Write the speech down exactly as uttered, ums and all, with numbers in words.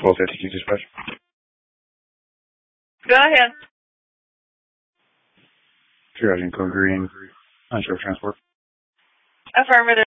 twelve fifty-two dispatch. Go ahead. Triaging Code Green, unsure transport. Affirmative.